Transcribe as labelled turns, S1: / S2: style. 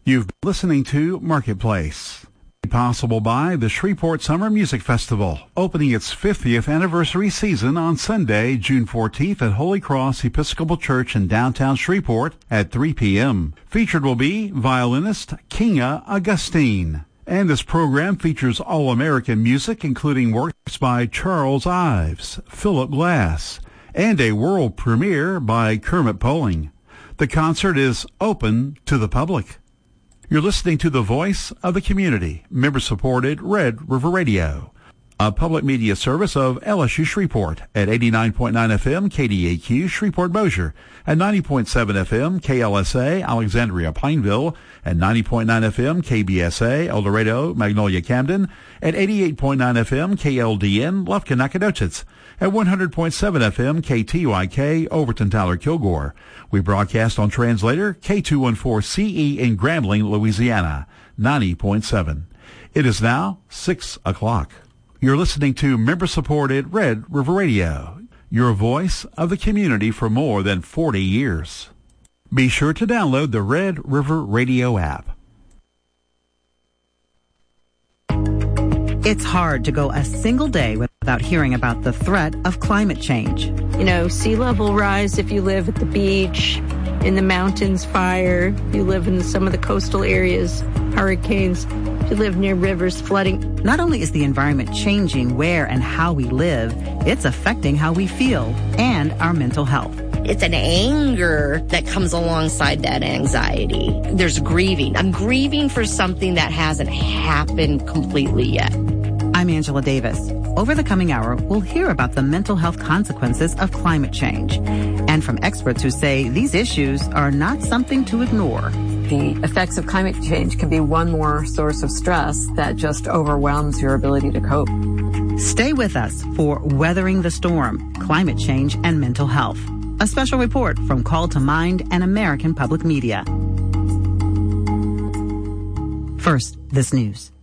S1: You've been listening to Marketplace. Possible by the Shreveport Summer Music Festival, opening its 50th anniversary season on Sunday, June 14th at Holy Cross Episcopal Church in downtown Shreveport at 3 p.m. Featured will be violinist Kinga Augustine. And this program features all-American music, including works by Charles Ives, Philip Glass, and a world premiere by Kermit Poling. The concert is open to the public. You're listening to the voice of the community, member-supported Red River Radio, a public media service of LSU Shreveport at 89.9 FM KDAQ Shreveport Bossier, at 90.7 FM KLSA Alexandria Pineville, at 90.9 FM KBSA El Dorado Magnolia Camden, at 88.9 FM KLDN Lufkin Nacogdoches, at 100.7 FM KTYK Overton Tyler Kilgore. We broadcast on translator K214CE in Grambling, Louisiana, 90.7. It is now 6 o'clock. You're listening to member-supported Red River Radio, your voice of the community for more than 40 years. Be sure to download the Red River Radio app.
S2: It's hard to go a single day without hearing about the threat of climate change.
S3: You know, sea level rise if you live at the beach, in the mountains, fire. You live in some of the coastal areas, hurricanes. You live near rivers, flooding.
S2: Not only is the environment changing where and how we live, it's affecting how we feel and our mental health.
S4: It's an anger that comes alongside that anxiety. There's grieving. I'm grieving for something that hasn't happened completely yet.
S2: I'm Angela Davis. Over the coming hour, we'll hear about the mental health consequences of climate change and from experts who say these issues are not something to ignore.
S5: The effects of climate change can be one more source of stress that just overwhelms your ability to cope.
S2: Stay with us for Weathering the Storm, Climate Change and Mental Health. A special report from Call to Mind and American Public Media. First, this news.